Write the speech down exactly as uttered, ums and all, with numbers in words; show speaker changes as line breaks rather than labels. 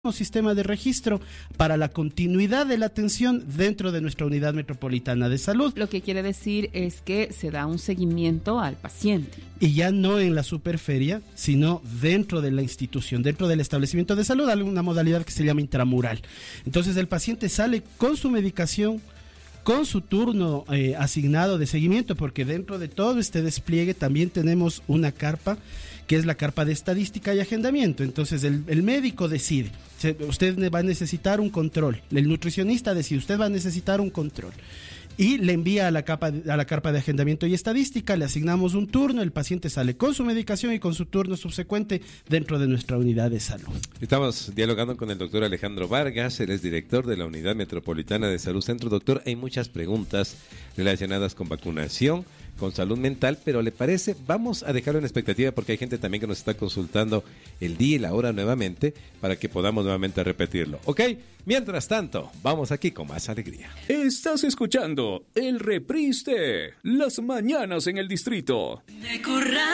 sistema de registro para la continuidad de la atención dentro de nuestra unidad metropolitana de salud.
Lo que quiere decir es que se da un seguimiento al paciente.
Y ya no en la superferia, sino dentro de la institución, dentro del establecimiento de salud, hay una modalidad que se llama intramural. Entonces el paciente sale con su medicación, con su turno eh, asignado de seguimiento, porque dentro de todo este despliegue también tenemos una carpa, que es la carpa de estadística y agendamiento. Entonces el, el médico decide, se, usted va a necesitar un control, el nutricionista decide, usted va a necesitar un control, y le envía a la, capa, a la carpa de agendamiento y estadística, le asignamos un turno, el paciente sale con su medicación y con su turno subsecuente dentro de nuestra unidad de salud.
Estamos dialogando con el doctor Alejandro Vargas, él es director de la Unidad Metropolitana de Salud Centro. Doctor, hay muchas preguntas relacionadas con vacunación, con salud mental, pero ¿le parece? Vamos a dejarlo en expectativa porque hay gente también que nos está consultando el día y la hora nuevamente para que podamos nuevamente repetirlo, ¿ok? Mientras tanto, vamos aquí con más alegría.
Estás escuchando el reprise de Las Mañanas en el Distrito.